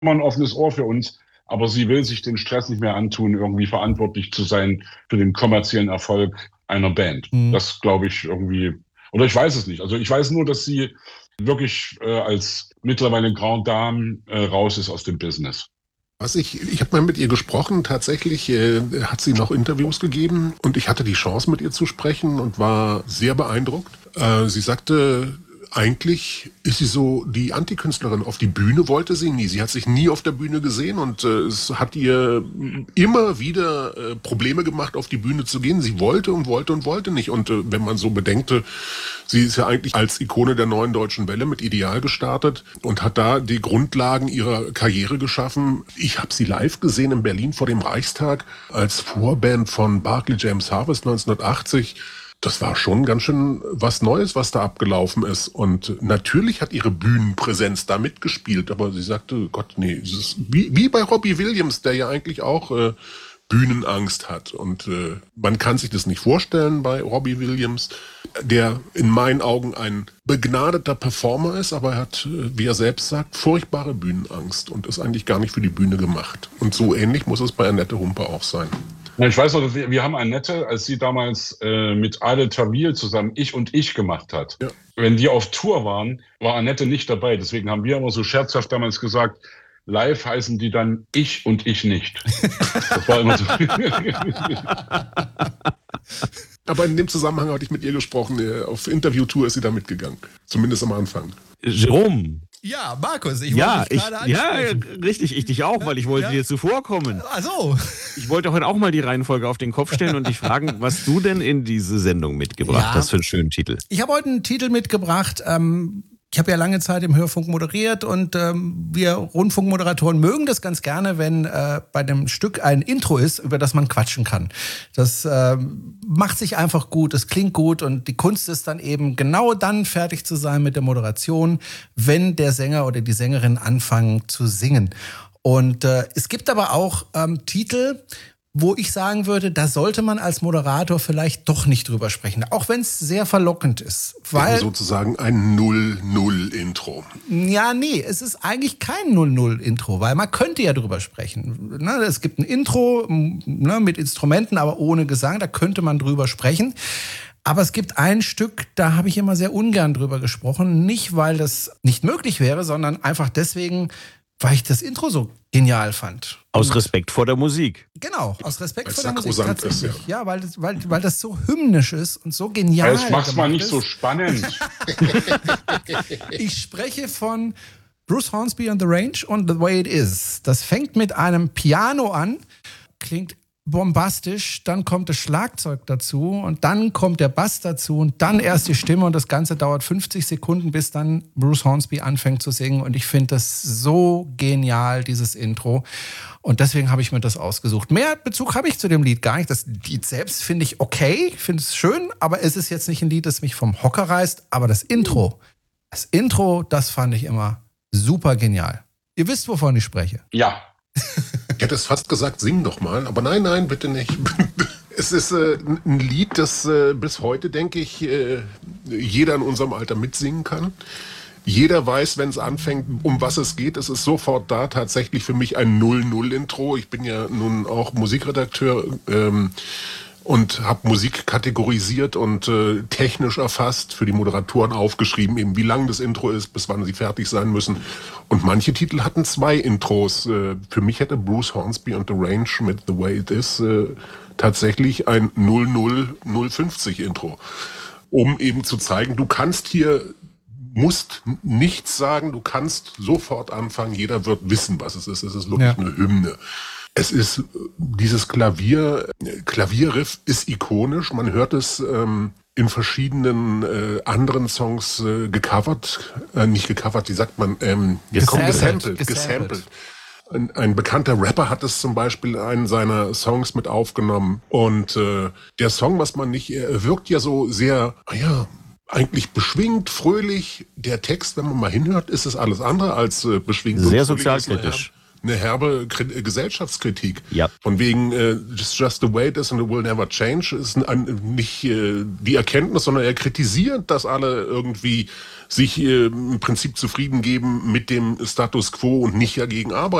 immer ein offenes Ohr für uns. Aber sie will sich den Stress nicht mehr antun, irgendwie verantwortlich zu sein für den kommerziellen Erfolg einer Band. Das glaube ich irgendwie, oder ich weiß es nicht. Also ich weiß nur, dass sie wirklich als mittlerweile Grande Dame raus ist aus dem Business. Ich habe mal mit ihr gesprochen, tatsächlich hat sie noch Interviews gegeben und ich hatte die Chance mit ihr zu sprechen und war sehr beeindruckt. Sie sagte, eigentlich ist sie so die Antikünstlerin. Auf die Bühne wollte sie nie. Sie hat sich nie auf der Bühne gesehen und es hat ihr immer wieder Probleme gemacht, auf die Bühne zu gehen. Sie wollte und wollte und wollte nicht. Und wenn man so bedenkte, sie ist ja eigentlich als Ikone der neuen deutschen Welle mit Ideal gestartet und hat da die Grundlagen ihrer Karriere geschaffen. Ich habe sie live gesehen in Berlin vor dem Reichstag als Vorband von Barclay James Harvest 1980. Das war schon ganz schön was Neues, was da abgelaufen ist. Und natürlich hat ihre Bühnenpräsenz da mitgespielt. Aber sie sagte, Gott, nee, es ist wie bei Robbie Williams, der ja eigentlich auch Bühnenangst hat. Und man kann sich das nicht vorstellen bei Robbie Williams, der in meinen Augen ein begnadeter Performer ist, aber er hat, wie er selbst sagt, furchtbare Bühnenangst und ist eigentlich gar nicht für die Bühne gemacht. Und so ähnlich muss es bei Annette Humpe auch sein. Ja, ich weiß noch, wir haben Annette, als sie damals mit Adel Tawil zusammen Ich und Ich gemacht hat. Ja. Wenn die auf Tour waren, war Annette nicht dabei. Deswegen haben wir immer so scherzhaft damals gesagt, live heißen die dann Ich und Ich nicht. Das war immer so. Aber in dem Zusammenhang hatte ich mit ihr gesprochen. Auf Interviewtour ist sie da mitgegangen. Zumindest am Anfang. Jerome. Ja, Markus, ich wollte dich gerade ansprechen. Ja, richtig, ich dich auch, weil ich wollte dir zuvorkommen. Ach so. Ich wollte heute auch mal die Reihenfolge auf den Kopf stellen und dich fragen, was du denn in diese Sendung mitgebracht hast für einen schönen Titel. Ich habe heute einen Titel mitgebracht, ich habe ja lange Zeit im Hörfunk moderiert und wir Rundfunkmoderatoren mögen das ganz gerne, wenn bei dem Stück ein Intro ist, über das man quatschen kann. Das macht sich einfach gut, es klingt gut und die Kunst ist dann eben genau dann fertig zu sein mit der Moderation, wenn der Sänger oder die Sängerin anfangen zu singen. Und es gibt aber auch Titel, wo ich sagen würde, da sollte man als Moderator vielleicht doch nicht drüber sprechen, auch wenn es sehr verlockend ist. Weil sozusagen ein 0-0-Intro. Ja, nee, es ist eigentlich kein 0-0-Intro, weil man könnte ja drüber sprechen. Es gibt ein Intro mit Instrumenten, aber ohne Gesang, da könnte man drüber sprechen. Aber es gibt ein Stück, da habe ich immer sehr ungern drüber gesprochen. Nicht, weil das nicht möglich wäre, sondern einfach deswegen, weil ich das Intro so genial fand. Aus Respekt vor der Musik. Genau, aus Respekt vor der Musik tatsächlich. Ist, ja, weil das so hymnisch ist und so genial. Jetzt mach's mal nicht so spannend. Ich spreche von Bruce Hornsby and the Range und The Way It Is. Das fängt mit einem Piano an, klingt bombastisch, dann kommt das Schlagzeug dazu und dann kommt der Bass dazu und dann erst die Stimme und das Ganze dauert 50 Sekunden, bis dann Bruce Hornsby anfängt zu singen und ich finde das so genial, dieses Intro und deswegen habe ich mir das ausgesucht. Mehr Bezug habe ich zu dem Lied gar nicht. Das Lied selbst finde ich okay, ich finde es schön, aber es ist jetzt nicht ein Lied, das mich vom Hocker reißt, aber das Intro, das fand ich immer super genial. Ihr wisst, wovon ich spreche. Ja. Ich hätte es fast gesagt, sing doch mal, aber nein, bitte nicht. Es ist ein Lied, das bis heute, denke ich, jeder in unserem Alter mitsingen kann. Jeder weiß, wenn es anfängt, um was es geht. Es ist sofort da, tatsächlich für mich ein 0-0-Intro. Ich bin ja nun auch Musikredakteur und habe Musik kategorisiert und technisch erfasst, für die Moderatoren aufgeschrieben, eben wie lang das Intro ist, bis wann sie fertig sein müssen. Und manche Titel hatten 2 Intros. Für mich hätte Bruce Hornsby and the Range mit The Way It Is tatsächlich ein 0-0-050 Intro. Um eben zu zeigen, du kannst hier, musst nichts sagen, du kannst sofort anfangen, jeder wird wissen, was es ist. Es ist wirklich eine Hymne. Es ist, dieses Klavierriff ist ikonisch. Man hört es in verschiedenen anderen Songs gecovert. Nicht gecovert, wie sagt man? Gesampelt. Ein bekannter Rapper hat es zum Beispiel in einen seiner Songs mit aufgenommen. Und der Song, was man nicht, wirkt ja so sehr, eigentlich beschwingt, fröhlich. Der Text, wenn man mal hinhört, ist es alles andere als beschwingt. Sehr sozialkritisch. eine herbe Gesellschaftskritik. Ja. Von wegen, it's just the way it is and it will never change, ist nicht die Erkenntnis, sondern er kritisiert, dass alle irgendwie sich im Prinzip zufrieden geben mit dem Status quo und nicht dagegen arbeiten.